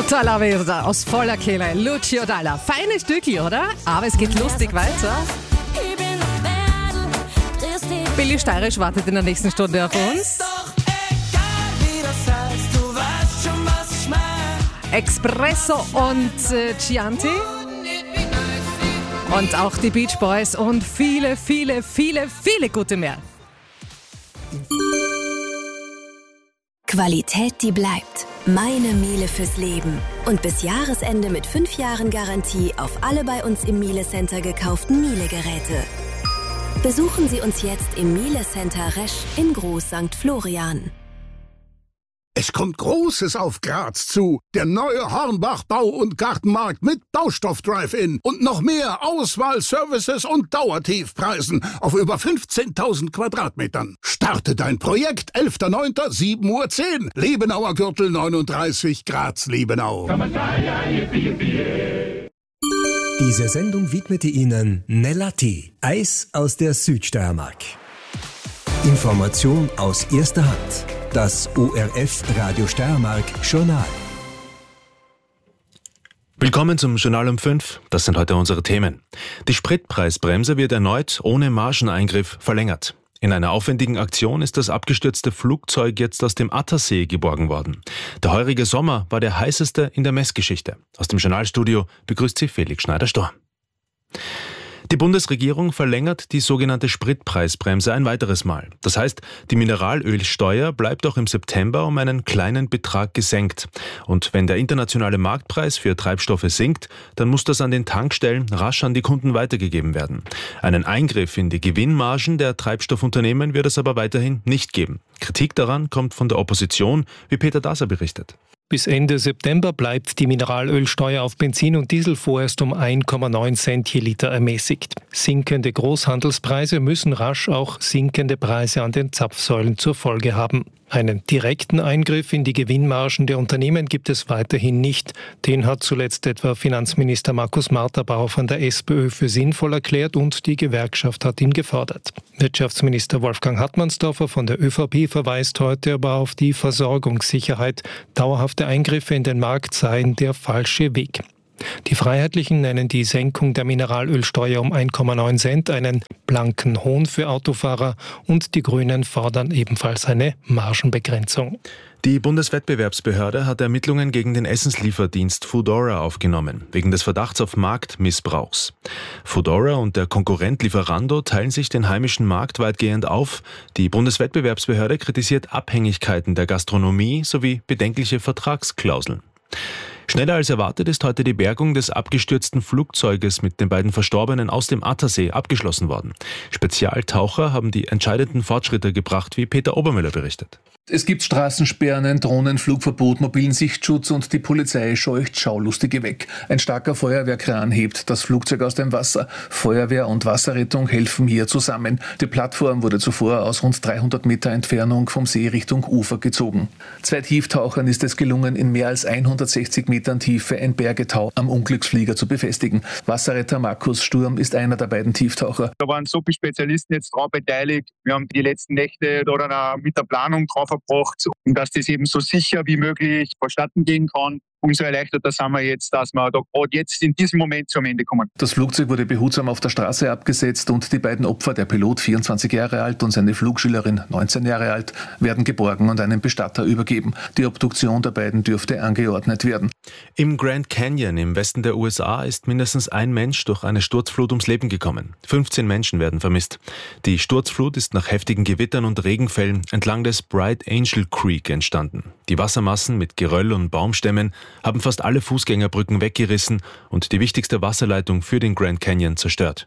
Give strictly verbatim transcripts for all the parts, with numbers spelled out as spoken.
Tutta la Vida aus voller Kehle. Lucio Dalla. Feines Stückchen, oder? Aber es geht lustig weiter. Billy Steirisch wartet in der nächsten Stunde auf uns. Expresso und äh, Chianti. Und auch die Beach Boys und viele, viele, viele, viele gute mehr. Qualität, die bleibt. Meine Miele fürs Leben. Und bis Jahresende mit fünf Jahren Garantie auf alle bei uns im Miele Center gekauften Miele-Geräte. Besuchen Sie uns jetzt im Miele Center Resch in Groß Sankt Florian. Es kommt Großes auf Graz zu. Der neue Hornbach Bau- und Gartenmarkt mit Baustoff-Drive-In und noch mehr Auswahl, Services und Dauertiefpreisen auf über fünfzehntausend Quadratmetern. Starte dein Projekt elfter neunter sieben Uhr zehn. Liebenauer Gürtel neununddreißig, Graz-Liebenau. Diese Sendung widmete Ihnen Nelati, Eis aus der Südsteiermark. Information aus erster Hand. Das O R F Radio Steiermark Journal. Willkommen zum Journal um fünf. Das sind heute unsere Themen. Die Spritpreisbremse wird erneut ohne Margeneingriff verlängert. In einer aufwendigen Aktion ist das abgestürzte Flugzeug jetzt aus dem Attersee geborgen worden. Der heurige Sommer war der heißeste in der Messgeschichte. Aus dem Journalstudio begrüßt Sie Felix Schneider-Storm. Die Bundesregierung verlängert die sogenannte Spritpreisbremse ein weiteres Mal. Das heißt, die Mineralölsteuer bleibt auch im September um einen kleinen Betrag gesenkt. Und wenn der internationale Marktpreis für Treibstoffe sinkt, dann muss das an den Tankstellen rasch an die Kunden weitergegeben werden. Einen Eingriff in die Gewinnmargen der Treibstoffunternehmen wird es aber weiterhin nicht geben. Kritik daran kommt von der Opposition, wie Peter Daser berichtet. Bis Ende September bleibt die Mineralölsteuer auf Benzin und Diesel vorerst um ein Komma neun Cent je Liter ermäßigt. Sinkende Großhandelspreise müssen rasch auch sinkende Preise an den Zapfsäulen zur Folge haben. Einen direkten Eingriff in die Gewinnmargen der Unternehmen gibt es weiterhin nicht. Den hat zuletzt etwa Finanzminister Markus Marterbauer von der SPÖ für sinnvoll erklärt und die Gewerkschaft hat ihn gefordert. Wirtschaftsminister Wolfgang Hartmannsdorfer von der ÖVP verweist heute aber auf die Versorgungssicherheit. Dauerhafte Eingriffe in den Markt seien der falsche Weg. Die Freiheitlichen nennen die Senkung der Mineralölsteuer um ein Komma neun Cent einen blanken Hohn für Autofahrer und die Grünen fordern ebenfalls eine Margenbegrenzung. Die Bundeswettbewerbsbehörde hat Ermittlungen gegen den Essenslieferdienst Foodora aufgenommen, wegen des Verdachts auf Marktmissbrauchs. Foodora und der Konkurrent Lieferando teilen sich den heimischen Markt weitgehend auf. Die Bundeswettbewerbsbehörde kritisiert Abhängigkeiten der Gastronomie sowie bedenkliche Vertragsklauseln. Schneller als erwartet ist heute die Bergung des abgestürzten Flugzeuges mit den beiden Verstorbenen aus dem Attersee abgeschlossen worden. Spezialtaucher haben die entscheidenden Fortschritte gebracht, wie Peter Obermüller berichtet. Es gibt Straßensperren, ein Drohnenflugverbot, mobilen Sichtschutz und die Polizei scheucht Schaulustige weg. Ein starker Feuerwehrkran hebt das Flugzeug aus dem Wasser. Feuerwehr und Wasserrettung helfen hier zusammen. Die Plattform wurde zuvor aus rund dreihundert Meter Entfernung vom See Richtung Ufer gezogen. Zwei Tieftauchern ist es gelungen, in mehr als hundertsechzig Metern Tiefe ein Bergetau am Unglücksflieger zu befestigen. Wasserretter Markus Sturm ist einer der beiden Tieftaucher. Da waren so viele Spezialisten jetzt drauf beteiligt. Wir haben die letzten Nächte oder mit der Planung drauf verbracht, um dass das eben so sicher wie möglich vonstatten gehen kann. Umso erleichterter sind wir jetzt, dass wir da gerade jetzt in diesem Moment zum Ende kommen. Das Flugzeug wurde behutsam auf der Straße abgesetzt und die beiden Opfer, der Pilot vierundzwanzig Jahre alt und seine Flugschülerin neunzehn Jahre alt, werden geborgen und einem Bestatter übergeben. Die Obduktion der beiden dürfte angeordnet werden. Im Grand Canyon im Westen der U S A ist mindestens ein Mensch durch eine Sturzflut ums Leben gekommen. fünfzehn Menschen werden vermisst. Die Sturzflut ist nach heftigen Gewittern und Regenfällen entlang des Bright Angel Creek entstanden. Die Wassermassen mit Geröll und Baumstämmen haben fast alle Fußgängerbrücken weggerissen und die wichtigste Wasserleitung für den Grand Canyon zerstört.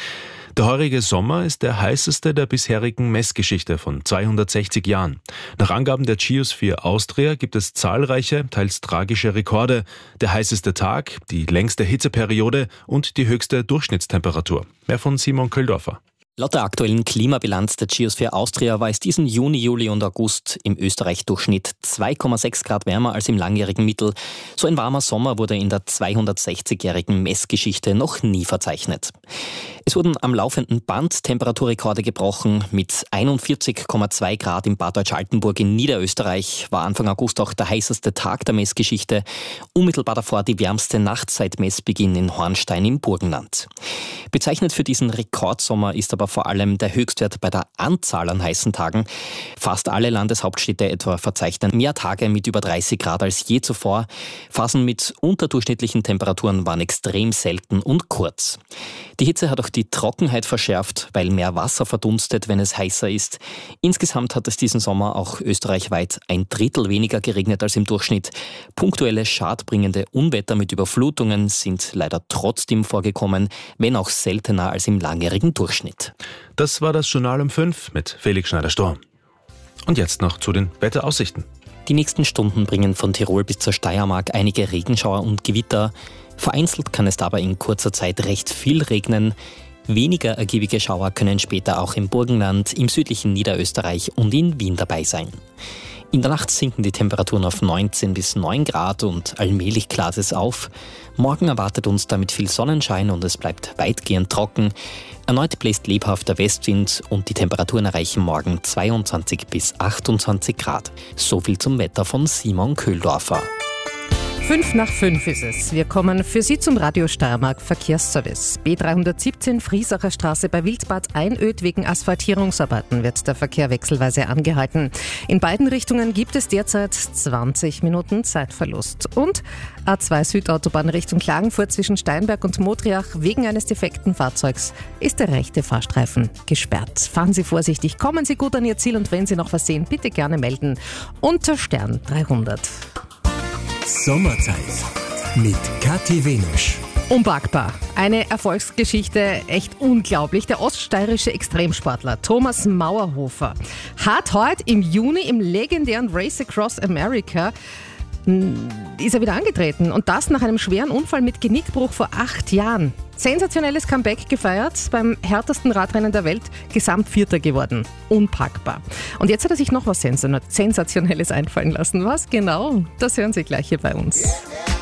Der heurige Sommer ist der heißeste der bisherigen Messgeschichte von zweihundertsechzig Jahren. Nach Angaben der Geosphere Austria gibt es zahlreiche, teils tragische Rekorde. Der heißeste Tag, die längste Hitzeperiode und die höchste Durchschnittstemperatur. Mehr von Simon Köldorfer. Laut der aktuellen Klimabilanz der Geosphere Austria war es diesen Juni, Juli und August im Österreich-Durchschnitt zwei Komma sechs Grad wärmer als im langjährigen Mittel. So ein warmer Sommer wurde in der zweihundertsechzigjährigen Messgeschichte noch nie verzeichnet. Es wurden am laufenden Band Temperaturrekorde gebrochen. Mit einundvierzig Komma zwei Grad im Bad Deutsch-Altenburg in Niederösterreich war Anfang August auch der heißeste Tag der Messgeschichte. Unmittelbar davor die wärmste Nacht seit Messbeginn in Hornstein im Burgenland. Bezeichnet für diesen Rekordsommer ist aber vor allem der Höchstwert bei der Anzahl an heißen Tagen. Fast alle Landeshauptstädte etwa verzeichnen mehr Tage mit über dreißig Grad als je zuvor. Phasen mit unterdurchschnittlichen Temperaturen waren extrem selten und kurz. Die Hitze hat auch die Trockenheit verschärft, weil mehr Wasser verdunstet, wenn es heißer ist. Insgesamt hat es diesen Sommer auch österreichweit ein Drittel weniger geregnet als im Durchschnitt. Punktuelle schadbringende Unwetter mit Überflutungen sind leider trotzdem vorgekommen, wenn auch seltener als im langjährigen Durchschnitt. Das war das Journal um fünf mit Felix Schneider-Storm. Und jetzt noch zu den Wetteraussichten. Die nächsten Stunden bringen von Tirol bis zur Steiermark einige Regenschauer und Gewitter. Vereinzelt kann es dabei in kurzer Zeit recht viel regnen. Weniger ergiebige Schauer können später auch im Burgenland, im südlichen Niederösterreich und in Wien dabei sein. In der Nacht sinken die Temperaturen auf neunzehn bis neun Grad und allmählich klart es auf. Morgen erwartet uns damit viel Sonnenschein und es bleibt weitgehend trocken. Erneut bläst lebhafter Westwind und die Temperaturen erreichen morgen zweiundzwanzig bis achtundzwanzig Grad. So viel zum Wetter von Simon Köhldorfer. Fünf nach fünf ist es. Wir kommen für Sie zum Radio Steiermark Verkehrsservice. B dreihundertsiebzehn Friesacher Straße bei Wildbad Einöd. Wegen Asphaltierungsarbeiten wird der Verkehr wechselweise angehalten. In beiden Richtungen gibt es derzeit zwanzig Minuten Zeitverlust. Und A zwei Südautobahn Richtung Klagenfurt zwischen Steinberg und Modriach. Wegen eines defekten Fahrzeugs ist der rechte Fahrstreifen gesperrt. Fahren Sie vorsichtig, kommen Sie gut an Ihr Ziel und wenn Sie noch was sehen, bitte gerne melden. Unter Stern dreihundert. Sommerzeit mit Kathi Wenusch. Unpackbar. Eine Erfolgsgeschichte, echt unglaublich. Der oststeirische Extremsportler Thomas Mauerhofer hat heute im Juni im legendären Race Across America ist er wieder angetreten und das nach einem schweren Unfall mit Genickbruch vor acht Jahren. Sensationelles Comeback gefeiert, beim härtesten Radrennen der Welt Gesamtvierter geworden. Unpackbar. Und jetzt hat er sich noch was Sensationelles einfallen lassen. Was genau? Das hören Sie gleich hier bei uns.